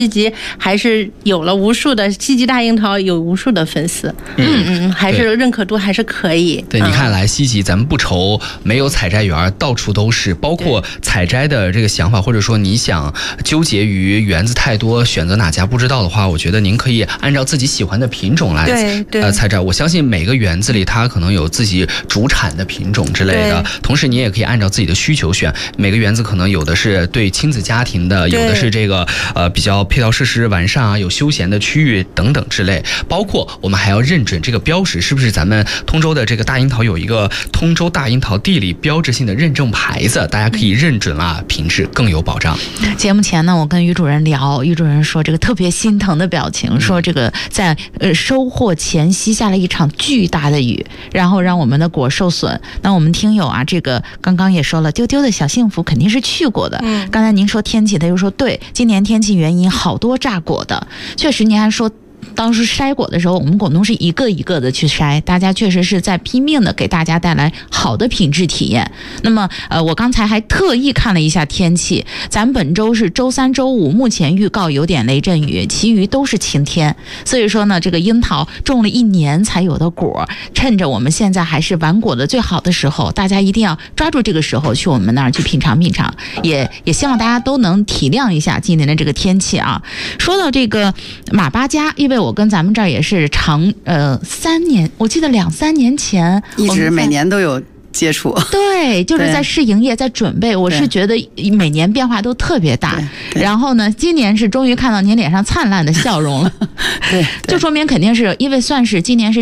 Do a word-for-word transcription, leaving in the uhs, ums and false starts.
西吉还是有了无数的西吉大樱桃有无数的粉丝，嗯嗯，还是认可度还是可以。 对，你看来西吉咱们不愁没有采摘园，到处都是，包括采摘的这个想法，或者说你想纠结于园子太多，选择哪家不知道的话，我觉得您可以按照自己喜欢的品种来对对呃采摘。我相信每个园子里它可能有自己主产的品种之类的，同时你也可以按照自己的需求选。每个园子可能有的是对亲子家庭的，有的是这个呃比较配套设施完善啊，有休闲的区域等等之类。包括我们还要认准这个标识是不是咱们通州的这个大樱桃有一个通州大樱桃地理标志性的认证牌子，大家可以认准啊，品质更有保障。 节目前呢，我跟于主任聊，于主任说这个特别心疼的表情，说这个在呃收获前夕下了一场巨大的雨，然后让我们的果受损。那我们听友啊，这个刚刚也说了，丢丢的小幸福肯定是去过的。嗯，刚才您说天气，他又说对，今年天气原因好多炸果的，确实您还说。当时筛果的时候，我们果农是一个一个的去筛，大家确实是在拼命的给大家带来好的品质体验。那么，呃，我刚才还特意看了一下天气，咱本周是周三、周五，目前预告有点雷阵雨，其余都是晴天。所以说呢，这个樱桃种了一年才有的果，趁着我们现在还是完果的最好的时候，大家一定要抓住这个时候去我们那儿去品尝品尝。也也希望大家都能体谅一下今年的这个天气啊。说到这个马八家，因为我跟咱们这儿也是长呃三年，我记得两三年前一直每年都有接触， 对，就是在试营业，在准备。我是觉得每年变化都特别大。然后呢，今年是终于看到您脸上灿烂的笑容了， 对， 就说明肯定是因为算是今年是